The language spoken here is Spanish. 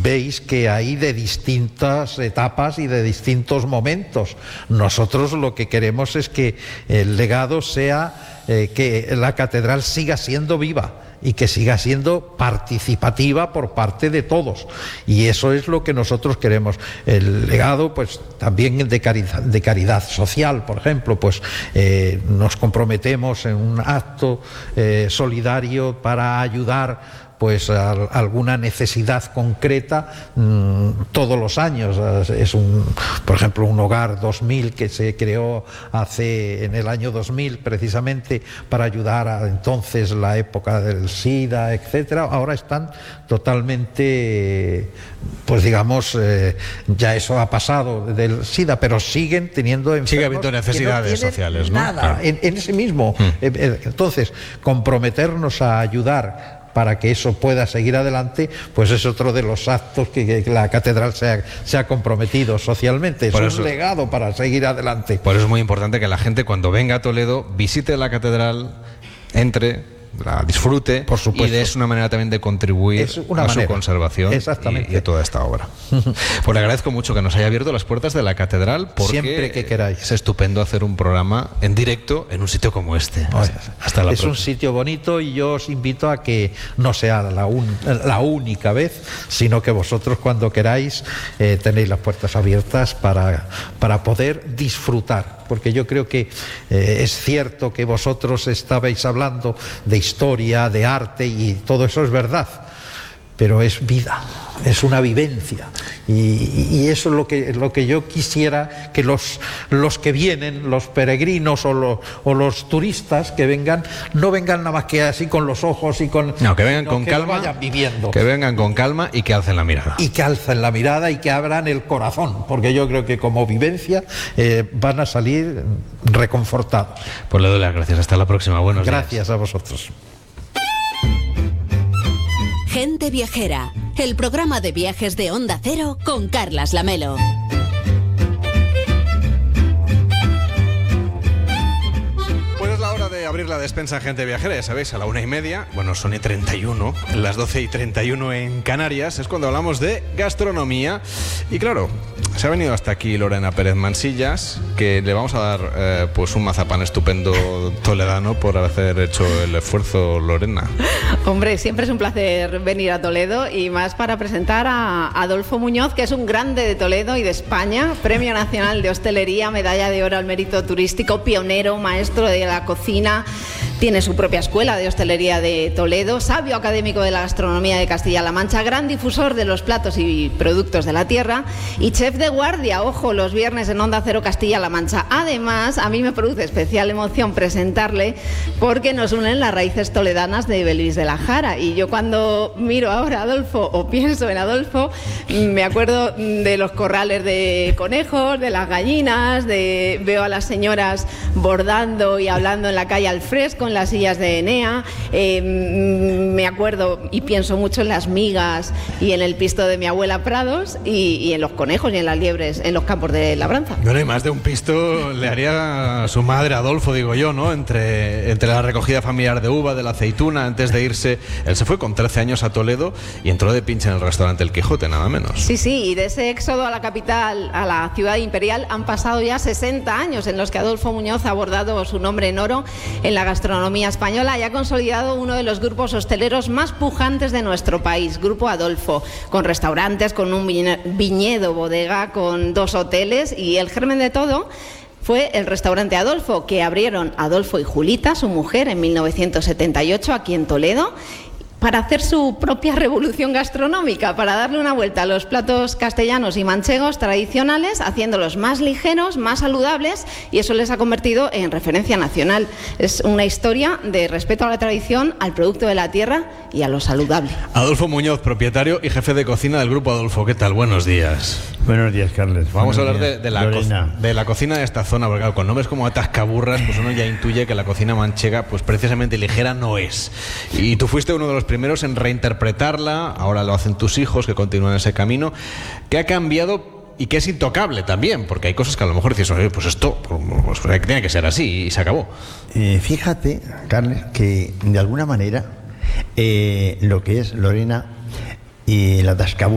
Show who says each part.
Speaker 1: veis que hay de distintas etapas y de distintos momentos. Nosotros lo que queremos es que el legado sea que la catedral siga siendo viva y que siga siendo participativa por parte de todos, y eso es lo que nosotros queremos. El legado, pues también de caridad social, por ejemplo, pues nos comprometemos en un acto solidario para ayudar pues a alguna necesidad concreta todos los años. Es por ejemplo, un hogar 2000 que se creó en el año 2000 precisamente para ayudar a entonces la época del SIDA, etcétera. Ahora están totalmente, pues digamos, ya eso ha pasado del SIDA, pero siguen teniendo enfermos,
Speaker 2: sigue habiendo necesidades sociales, ¿no?
Speaker 1: Nada, claro. en ese mismo. Entonces, comprometernos a ayudar para que eso pueda seguir adelante, pues es otro de los actos que la catedral se ha comprometido socialmente. Es un legado para seguir adelante.
Speaker 2: Por eso es muy importante que la gente, cuando venga a Toledo, visite la catedral, entre, la disfrute, por supuesto, y es una manera también de contribuir su conservación y a toda esta obra. Pues le agradezco mucho que nos haya abierto las puertas de la catedral, porque
Speaker 1: siempre que queráis.
Speaker 2: Es estupendo hacer un programa en directo en un sitio como este. Hasta la próxima.
Speaker 1: Un sitio bonito, y yo os invito a que no sea la única vez, sino que vosotros, cuando queráis, tenéis las puertas abiertas para poder disfrutar. Porque yo creo que es cierto que vosotros estabais hablando de historia, de arte, y todo eso es verdad, pero es vida, es una vivencia, y eso es lo que yo quisiera que los que vienen, los peregrinos o los turistas que vengan, no vengan nada más que así con los ojos y con...
Speaker 2: No, que vengan con calma,
Speaker 1: vayan viviendo.
Speaker 2: Que vengan con calma y que alcen la mirada.
Speaker 1: Y que alcen la mirada y que abran el corazón, porque yo creo que como vivencia van a salir reconfortados.
Speaker 2: Pues le doy las gracias, hasta la próxima, buenos días.
Speaker 1: Gracias a vosotros.
Speaker 3: Gente Viajera, el programa de viajes de Onda Cero con Carlas Lamelo.
Speaker 2: Pues es la hora de abrir la despensa en Gente Viajera, ya sabéis, a la 1:30, bueno, son y 31, las 12:31 en Canarias, es cuando hablamos de gastronomía. Y claro, se ha venido hasta aquí Lorena Pérez Mansillas, que le vamos a dar pues un mazapán estupendo toledano por haber hecho el esfuerzo, Lorena.
Speaker 4: Hombre, siempre es un placer venir a Toledo, y más para presentar a Adolfo Muñoz, que es un grande de Toledo y de España, Premio Nacional de Hostelería, Medalla de Oro al Mérito Turístico, pionero, maestro de la cocina. Tiene su propia escuela de hostelería de Toledo, sabio académico de la gastronomía de Castilla-La Mancha, gran difusor de los platos y productos de la tierra, y chef de guardia, ojo, los viernes en Onda Cero Castilla-La Mancha. Además, a mí me produce especial emoción presentarle, porque nos unen las raíces toledanas de Belvis de la Jara, y yo cuando miro ahora a Adolfo o pienso en Adolfo, me acuerdo de los corrales de conejos, de las gallinas, veo a las señoras bordando y hablando en la calle al fresco, en las sillas de Enea, me acuerdo y pienso mucho en las migas y en el pisto de mi abuela Prados, y en los conejos y en las liebres en los campos de labranza.
Speaker 2: Bueno, y más de un pisto le haría a su madre Adolfo, digo yo, ¿no? Entre la recogida familiar de uva, de la aceituna, antes de irse, él se fue con 13 años a Toledo y entró de pinche en el restaurante El Quijote, nada menos.
Speaker 4: Sí, y de ese éxodo a la capital, a la ciudad imperial, han pasado ya 60 años en los que Adolfo Muñoz ha bordado su nombre en oro en la gastronomía española y ha consolidado uno de los grupos hosteleros más pujantes de nuestro país, Grupo Adolfo, con restaurantes, con un viñedo bodega, con 2 hoteles, y el germen de todo fue el restaurante Adolfo, que abrieron Adolfo y Julita, su mujer, en 1978 aquí en Toledo, para hacer su propia revolución gastronómica, para darle una vuelta a los platos castellanos y manchegos tradicionales, haciéndolos más ligeros, más saludables, y eso les ha convertido en referencia nacional. Es una historia de respeto a la tradición, al producto de la tierra y a lo saludable.
Speaker 2: Adolfo Muñoz, propietario y jefe de cocina del Grupo Adolfo. ¿Qué tal? Buenos días.
Speaker 5: Buenos días, Carles.
Speaker 2: Vamos a hablar de la cocina de esta zona, porque claro, con nombres como Atascaburras, pues uno ya intuye que la cocina manchega, pues precisamente ligera no es. Y tú fuiste uno de los primeros en reinterpretarla, ahora lo hacen tus hijos, que continúan ese camino. ¿Qué ha cambiado y que es intocable también? Porque hay cosas que a lo mejor dices, oye, pues esto pues tiene que ser así, y se acabó.
Speaker 5: Fíjate, Carles, que de alguna manera lo que es Lorena y la Atascaburras